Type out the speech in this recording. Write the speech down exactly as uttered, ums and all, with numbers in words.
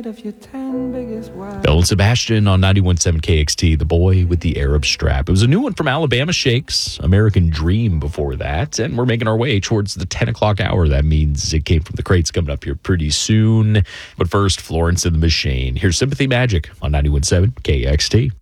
of your ten biggest wives. Bell and Sebastian on ninety-one point seven K X T, The Boy with the Arab Strap. It was a new one from Alabama Shakes, American Dream before that. And we're making our way towards the ten o'clock hour. That means it came from the crates coming up here pretty soon. But first, Florence and the Machine. Here's Sympathy Magic on ninety-one point seven K X T.